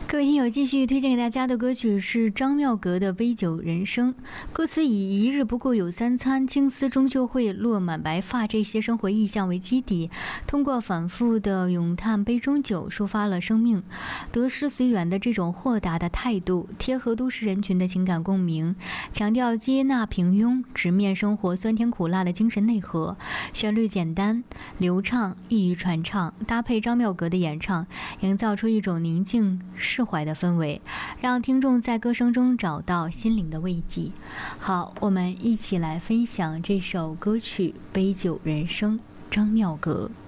各位听友，继续推荐给大家的歌曲是张妙格的《杯酒人生》，歌词以一日不过有三餐，青丝终究会落满白发这些生活意象为基底，通过反复的咏叹杯中酒，抒发了生命得失随缘的这种豁达的态度，贴合都市人群的情感共鸣，强调接纳平庸，直面生活酸甜苦辣的精神内核。旋律简单流畅，易于传唱，搭配张妙格的演唱，营造出一种宁静释怀的氛围，让听众在歌声中找到心灵的慰藉。好，我们一起来分享这首歌曲《杯酒人生》，张妙格。